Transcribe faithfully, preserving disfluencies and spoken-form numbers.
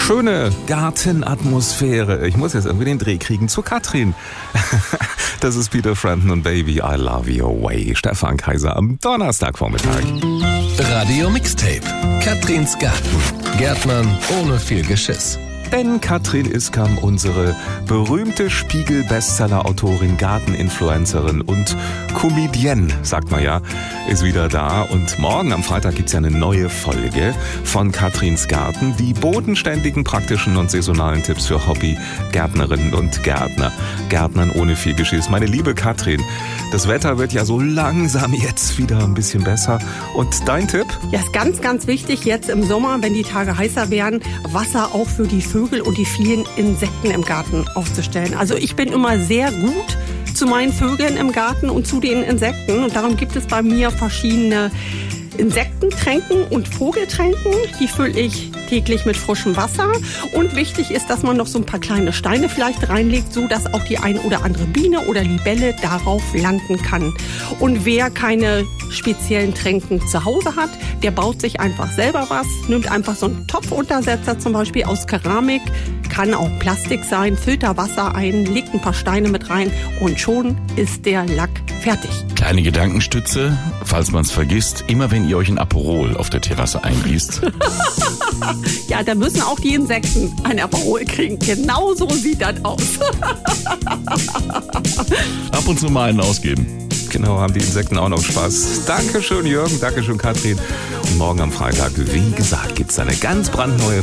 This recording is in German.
schöne Gartenatmosphäre. Ich muss jetzt irgendwie den Dreh kriegen zu Katrin. Das ist Peter Frampton und Baby, I Love Your Way. Stefan Kaiser am Donnerstagvormittag. Radio Mixtape. Katrins Garten. Gärtnern ohne viel Geschiss. Denn Katrin Iskam, unsere berühmte Spiegel-Bestseller-Autorin, Garteninfluencerin und Comedienne, sagt man ja, ist wieder da. Und morgen am Freitag gibt's ja eine neue Folge von Katrins Garten. Die bodenständigen, praktischen und saisonalen Tipps für Hobby-Gärtnerinnen und Gärtner. Gärtnern ohne viel Geschiss. Meine liebe Katrin, das Wetter wird ja so langsam jetzt wieder ein bisschen besser. Und dein Tipp? Ja, ist ganz, ganz wichtig jetzt im Sommer, wenn die Tage heißer werden, Wasser auch für die Vögel und die vielen Insekten im Garten aufzustellen. Also ich bin immer sehr gut zu meinen Vögeln im Garten und zu den Insekten. Und darum gibt es bei mir verschiedene Insektentränken und Vogeltränken. Die fülle ich täglich mit frischem Wasser. Und wichtig ist, dass man noch so ein paar kleine Steine vielleicht reinlegt, so dass auch die ein oder andere Biene oder Libelle darauf landen kann. Und wer keine speziellen Tränken zu Hause hat, der baut sich einfach selber was, nimmt einfach so einen Topfuntersetzer zum Beispiel aus Keramik, kann auch Plastik sein, füllt da Wasser ein, legt ein paar Steine mit rein und schon ist der Lack fertig. Kleine Gedankenstütze, falls man es vergisst, immer wenn ihr euch ein Aperol auf der Terrasse eingießt. Ja, da müssen auch die Insekten ein Aperol kriegen. Genau so sieht das aus. Ab und zu mal einen ausgeben. Genau, haben die Insekten auch noch Spaß. Dankeschön Jürgen, Dankeschön Katrin. Und morgen am Freitag, wie gesagt, gibt's eine ganz brandneue